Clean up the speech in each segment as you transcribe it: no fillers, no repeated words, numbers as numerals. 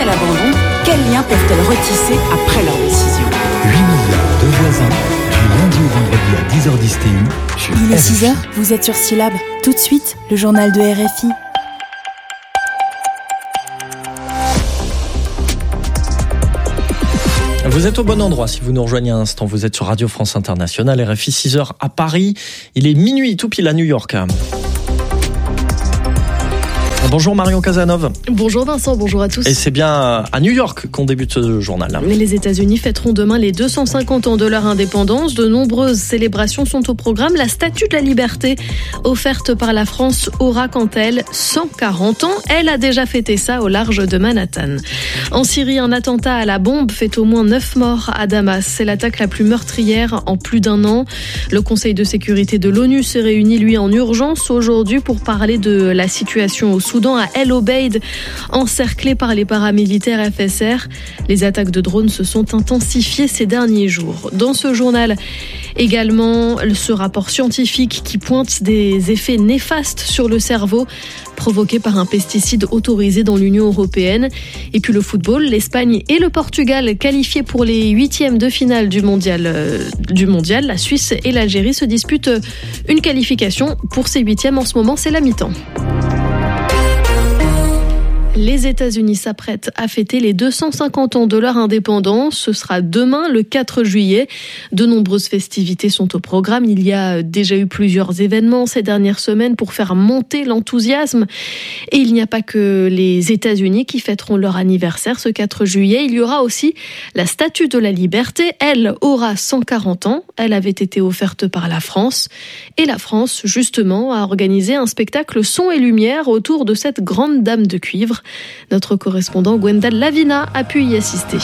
à l'abandon, quels liens peuvent-elles retisser après leur décision ? 8 milliards de voisins, du lundi au vendredi à 10h10 TU sur Il est RFI. 6h, vous êtes sur Syllab. Tout de suite, le journal de RFI. Vous êtes au bon endroit si vous nous rejoignez un instant. Vous êtes sur Radio France Internationale, RFI 6h à Paris. Il est minuit tout pile à New York. Bonjour Marion Cazenove. Bonjour Vincent, bonjour à tous. Et c'est bien à New York qu'on débute ce journal. Mais les États-Unis fêteront demain les 250 ans de leur indépendance. De nombreuses célébrations sont au programme. La Statue de la Liberté, offerte par la France, aura quant à elle 140 ans. Elle a déjà fêté ça au large de Manhattan. En Syrie, un attentat à la bombe fait au moins 9 morts à Damas. C'est l'attaque la plus meurtrière en plus d'un an. Le Conseil de sécurité de l'ONU se réunit, lui, en urgence aujourd'hui pour parler de la situation au Soudan, à El Obeid, encerclé par les paramilitaires FSR. Les attaques de drones se sont intensifiées ces derniers jours. Dans ce journal, également, ce rapport scientifique qui pointe des effets néfastes sur le cerveau provoqués par un pesticide autorisé dans l'Union européenne. Et puis le football, l'Espagne et le Portugal qualifiés pour les 8e de finale du mondial. La Suisse et l'Algérie se disputent une qualification. Pour ces 8e, en ce moment, c'est la mi-temps. Les États-Unis s'apprêtent à fêter les 250 ans de leur indépendance. Ce sera demain, le 4 juillet. De nombreuses festivités sont au programme. Il y a déjà eu plusieurs événements ces dernières semaines pour faire monter l'enthousiasme. Et il n'y a pas que les États-Unis qui fêteront leur anniversaire ce 4 juillet. Il y aura aussi la Statue de la Liberté. Elle aura 140 ans. Elle avait été offerte par la France. Et la France, justement, a organisé un spectacle son et lumière autour de cette grande dame de cuivre. Notre correspondant Gwendal Lavina a pu y assister.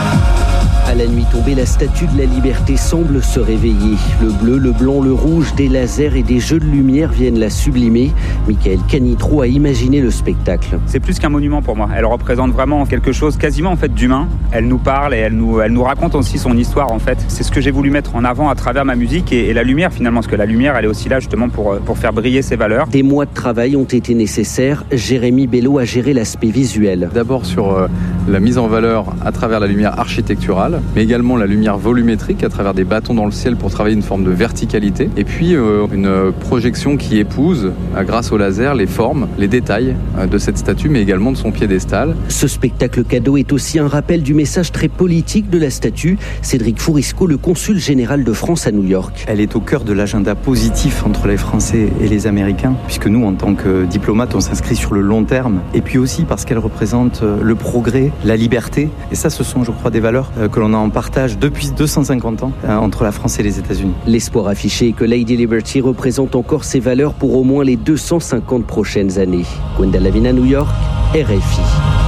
À la nuit tombée, la Statue de la Liberté semble se réveiller. Le bleu, le blanc, le rouge, des lasers et des jeux de lumière viennent la sublimer. Michael Canitro a imaginé le spectacle. C'est plus qu'un monument pour moi. Elle représente vraiment quelque chose quasiment en fait d'humain. Elle nous parle et elle nous raconte aussi son histoire en fait. C'est ce que j'ai voulu mettre en avant à travers ma musique et la lumière finalement, parce que la lumière elle est aussi là justement pour faire briller ses valeurs. Des mois de travail ont été nécessaires. Jérémy Bello a géré l'aspect visuel. D'abord sur la mise en valeur à travers la lumière architecturale, mais également la lumière volumétrique à travers des bâtons dans le ciel pour travailler une forme de verticalité. Et puis une projection qui épouse, grâce au laser, les formes, les détails de cette statue, mais également de son piédestal. Ce spectacle cadeau est aussi un rappel du message très politique de la statue. Cédric Fourisco, le consul général de France à New York. Elle est au cœur de l'agenda positif entre les Français et les Américains, puisque nous, en tant que diplomates, on s'inscrit sur le long terme. Et puis aussi parce qu'elle représente le progrès, la liberté. Et ça, ce sont, je crois, des valeurs que l'on a en partage depuis 250 ans entre la France et les États-Unis. L'espoir affiché est que Lady Liberty représente encore ses valeurs pour au moins les 250 prochaines années. Gwendal Lavina, New York, RFI.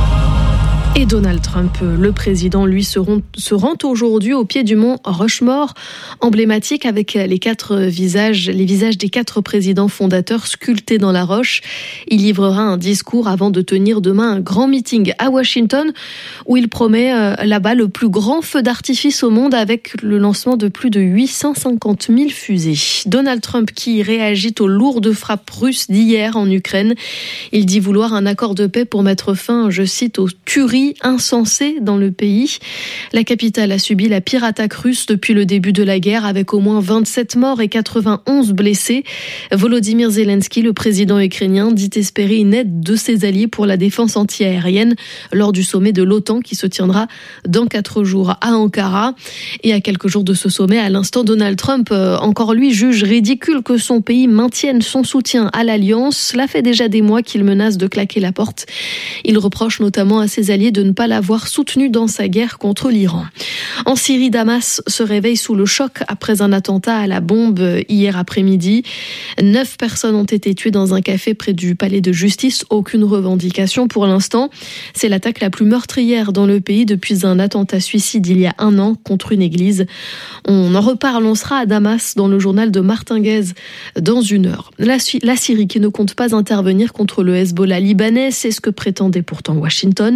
Et Donald Trump, le président, lui, se rend aujourd'hui au pied du mont Rushmore, emblématique avec les visages des 4 présidents fondateurs sculptés dans la roche. Il livrera un discours avant de tenir demain un grand meeting à Washington, où il promet là-bas le plus grand feu d'artifice au monde avec le lancement de plus de 850 000 fusées. Donald Trump qui réagit aux lourdes frappes russes d'hier en Ukraine. Il dit vouloir un accord de paix pour mettre fin, je cite, aux tueries insensées dans le pays. La capitale a subi la pire attaque russe depuis le début de la guerre, avec au moins 27 morts et 91 blessés. Volodymyr Zelensky, le président ukrainien, dit espérer une aide de ses alliés pour la défense anti-aérienne lors du sommet de l'OTAN qui se tiendra dans 4 jours à Ankara. Et à quelques jours de ce sommet, à l'instant, Donald Trump, encore lui, juge ridicule que son pays maintienne son soutien à l'Alliance. Cela fait déjà des mois qu'il menace de claquer la porte. Il reproche notamment à ses alliés de ne pas l'avoir soutenu dans sa guerre contre l'Iran. En Syrie, Damas se réveille sous le choc après un attentat à la bombe hier après-midi. 9 personnes ont été tuées dans un café près du palais de justice. Aucune revendication pour l'instant. C'est l'attaque la plus meurtrière dans le pays depuis un attentat suicide il y a 1 an contre une église. On en reparle, on sera à Damas dans le journal de Martin Guez dans 1 heure. La Syrie qui ne compte pas intervenir contre le Hezbollah libanais, c'est ce que prétendait pourtant Washington.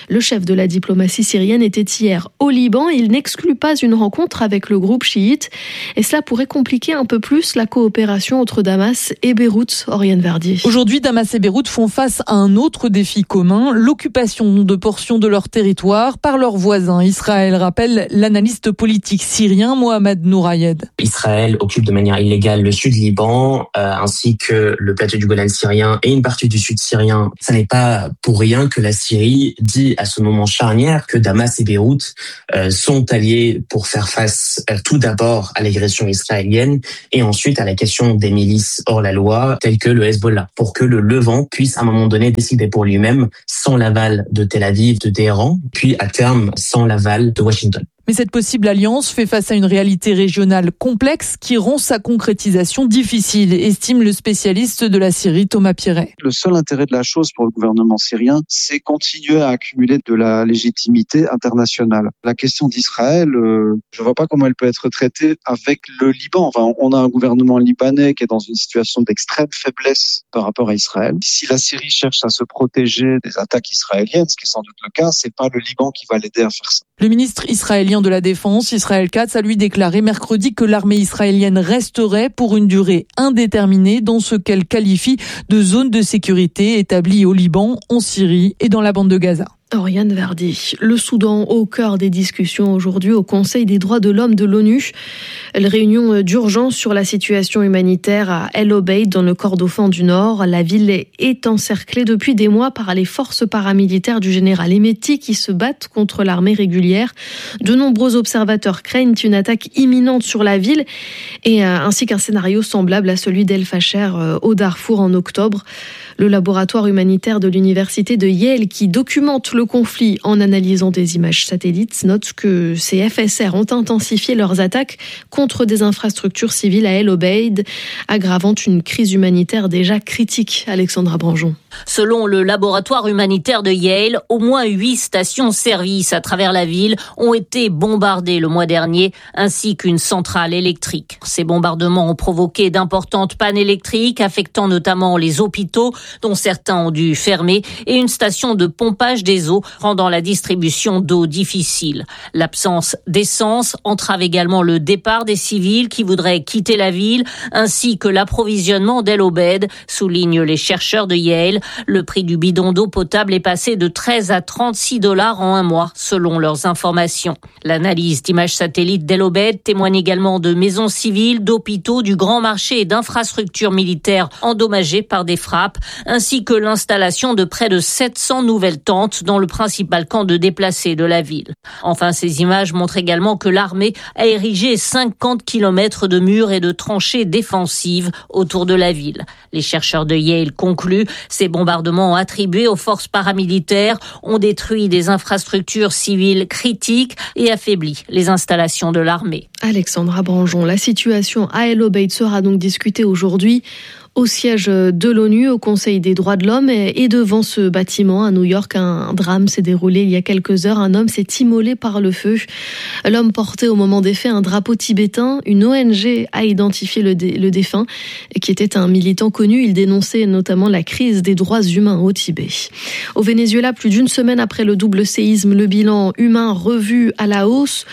Le chef de la diplomatie syrienne était hier au Liban. Il n'exclut pas une rencontre avec le groupe chiite. Et cela pourrait compliquer un peu plus la coopération entre Damas et Beyrouth. Oriane Verdier. Aujourd'hui, Damas et Beyrouth font face à un autre défi commun, l'occupation de portions de leur territoire par leurs voisins. Israël, rappelle l'analyste politique syrien Mohamed Nourayed. Israël occupe de manière illégale le sud Liban, ainsi que le plateau du Golan syrien et une partie du sud syrien. Ça n'est pas pour rien que la Syrie dit à ce moment charnière que Damas et Beyrouth sont alliés pour faire face tout d'abord à l'agression israélienne et ensuite à la question des milices hors la loi telles que le Hezbollah, pour que le Levant puisse à un moment donné décider pour lui-même sans l'aval de Tel Aviv, de Téhéran, puis à terme sans l'aval de Washington. Mais cette possible alliance fait face à une réalité régionale complexe qui rend sa concrétisation difficile, estime le spécialiste de la Syrie Thomas Pierret. Le seul intérêt de la chose pour le gouvernement syrien, c'est continuer à accumuler de la légitimité internationale. La question d'Israël, je ne vois pas comment elle peut être traitée avec le Liban. Enfin, on a un gouvernement libanais qui est dans une situation d'extrême faiblesse par rapport à Israël. Si la Syrie cherche à se protéger des attaques israéliennes, ce qui est sans doute le cas, c'est pas le Liban qui va l'aider à faire ça. Le ministre israélien de la Défense, Israël Katz, a lui déclaré mercredi que l'armée israélienne resterait pour une durée indéterminée dans ce qu'elle qualifie de zone de sécurité établie au Liban, en Syrie et dans la bande de Gaza. Oriane Verdi. Le Soudan au cœur des discussions aujourd'hui au Conseil des droits de l'homme de l'ONU. La réunion d'urgence sur la situation humanitaire à El Obeid dans le Kordofan du Nord. La ville est encerclée depuis des mois par les forces paramilitaires du général Hemeti qui se battent contre l'armée régulière. De nombreux observateurs craignent une attaque imminente sur la ville et ainsi qu'un scénario semblable à celui d'El Fasher au Darfour en octobre. Le laboratoire humanitaire de l'université de Yale qui documente le conflit en analysant des images satellites note que ces FSR ont intensifié leurs attaques contre des infrastructures civiles à El Obeid, aggravant une crise humanitaire déjà critique. Alexandra Branjon. Selon le laboratoire humanitaire de Yale, au moins 8 stations-service à travers la ville ont été bombardées le mois dernier, ainsi qu'une centrale électrique. Ces bombardements ont provoqué d'importantes pannes électriques, affectant notamment les hôpitaux, dont certains ont dû fermer, et une station de pompage des eaux, rendant la distribution d'eau difficile. L'absence d'essence entrave également le départ des civils qui voudraient quitter la ville, ainsi que l'approvisionnement d'El Obeid, soulignent les chercheurs de Yale. Le prix du bidon d'eau potable est passé de 13 à 36 $ en un mois, selon leurs informations. L'analyse d'images satellites d'El Obeid témoigne également de maisons civiles, d'hôpitaux, du grand marché et d'infrastructures militaires endommagées par des frappes, ainsi que l'installation de près de 700 nouvelles tentes dans le principal camp de déplacés de la ville. Enfin, ces images montrent également que l'armée a érigé 50 km de murs et de tranchées défensives autour de la ville. Les chercheurs de Yale concluent, ces bombardements attribués aux forces paramilitaires ont détruit des infrastructures civiles critiques et affaibli les installations de l'armée. Alexandra Branjon, la situation à El Obeid sera donc discutée aujourd'hui au siège de l'ONU, au Conseil des droits de l'homme, et devant ce bâtiment à New York, un drame s'est déroulé il y a quelques heures. Un homme s'est immolé par le feu. L'homme portait au moment des faits un drapeau tibétain. Une ONG a identifié le défunt, qui était un militant connu. Il dénonçait notamment la crise des droits humains au Tibet. Au Venezuela, plus d'une semaine après le double séisme, le bilan humain revu à la hausse.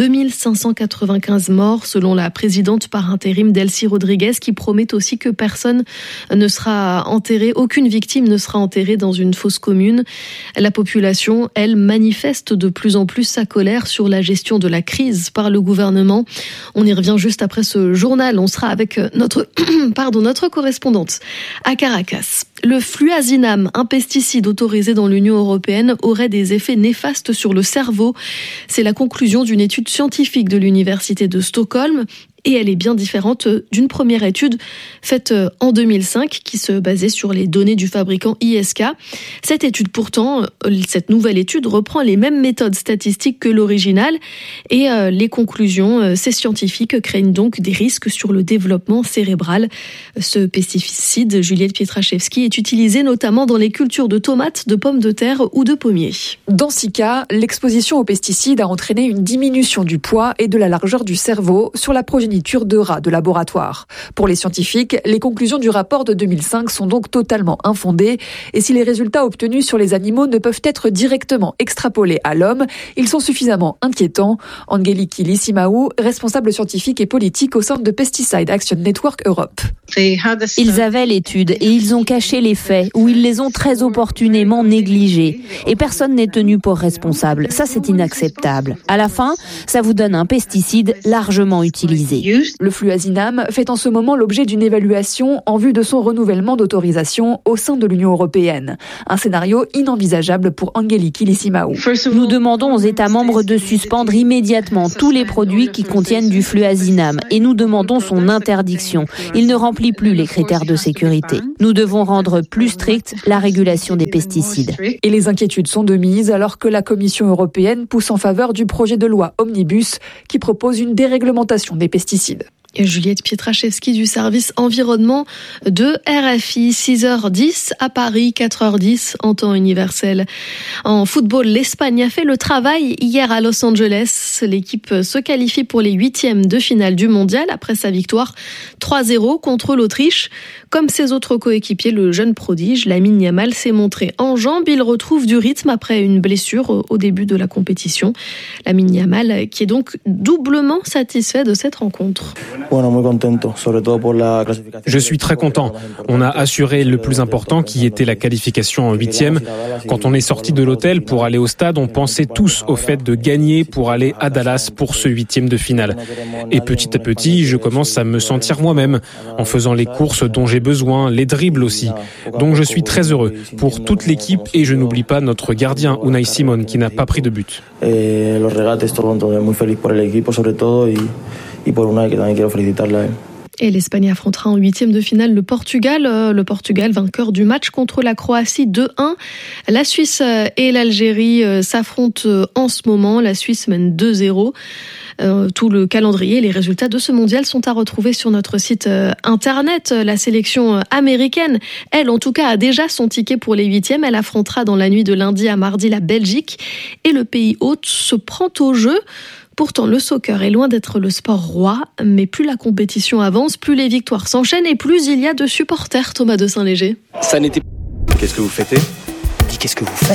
2595 morts, selon la présidente par intérim Delcy Rodriguez, qui promet aussi que personne ne sera enterré, aucune victime ne sera enterrée dans une fosse commune. La population, elle, manifeste de plus en plus sa colère sur la gestion de la crise par le gouvernement. On y revient juste après ce journal. On sera avec notre correspondante à Caracas. Le fluazinam, un pesticide autorisé dans l'Union européenne, aurait des effets néfastes sur le cerveau. C'est la conclusion d'une étude scientifique de l'université de Stockholm. Et elle est bien différente d'une première étude faite en 2005 qui se basait sur les données du fabricant ISK. Cette étude pourtant, cette nouvelle étude reprend les mêmes méthodes statistiques que l'original et les conclusions, ces scientifiques craignent donc des risques sur le développement cérébral. Ce pesticide, Juliette Pietraszewski, est utilisé notamment dans les cultures de tomates, de pommes de terre ou de pommiers. Dans 6 cas, l'exposition aux pesticides a entraîné une diminution du poids et de la largeur du cerveau sur la progéniture géniture de rats de laboratoire. Pour les scientifiques, les conclusions du rapport de 2005 sont donc totalement infondées et si les résultats obtenus sur les animaux ne peuvent être directement extrapolés à l'homme, ils sont suffisamment inquiétants. Angeliki Lissimau, responsable scientifique et politique au sein de Pesticide Action Network Europe. Ils avaient l'étude et ils ont caché les faits ou ils les ont très opportunément négligés. Et personne n'est tenu pour responsable. Ça, c'est inacceptable. À la fin, ça vous donne un pesticide largement utilisé. Le fluazinam fait en ce moment l'objet d'une évaluation en vue de son renouvellement d'autorisation au sein de l'Union européenne. Un scénario inenvisageable pour Angeliki Lissimau. Nous demandons aux États membres de suspendre immédiatement tous les produits qui contiennent du fluazinam et nous demandons son interdiction. Il ne remplit plus les critères de sécurité. Nous devons rendre plus stricte la régulation des pesticides. Et les inquiétudes sont de mise alors que la Commission européenne pousse en faveur du projet de loi Omnibus qui propose une déréglementation des pesticides. Et Juliette Pietraszewski du service environnement de RFI, 6h10 à Paris, 4h10 en temps universel. En football, l'Espagne a fait le travail hier à Los Angeles. L'équipe se qualifie pour les 8e de finale du mondial après sa victoire 3-0 contre l'Autriche. Comme ses autres coéquipiers, le jeune prodige Lamine Yamal s'est montré en jambes. Il retrouve du rythme après une blessure au début de la compétition. Lamine Yamal qui est donc doublement satisfait de cette rencontre. Je suis très content. On a assuré le plus important qui était la qualification en 8e. Quand on est sorti de l'hôtel pour aller au stade, on pensait tous au fait de gagner pour aller à Dallas pour ce 8e de finale. Et petit à petit, je commence à me sentir moi-même en faisant les courses dont j'ai besoin, les dribbles aussi. Donc je suis très heureux pour toute l'équipe et je n'oublie pas notre gardien Unai Simon qui n'a pas pris de but. Et l'Espagne affrontera en 8e de finale le Portugal. Le Portugal vainqueur du match contre la Croatie 2-1. La Suisse et l'Algérie s'affrontent en ce moment. La Suisse mène 2-0. Tout le calendrier et les résultats de ce mondial sont à retrouver sur notre site internet. La sélection américaine, elle en tout cas, a déjà son ticket pour les 8e. Elle affrontera dans la nuit de lundi à mardi la Belgique. Et le pays hôte se prend au jeu. Pourtant, le soccer est loin d'être le sport roi, mais plus la compétition avance, plus les victoires s'enchaînent et plus il y a de supporters, Thomas de Saint-Léger. Ça n'était... Qu'est-ce que vous faites ? Dis, qu'est-ce que vous faites ?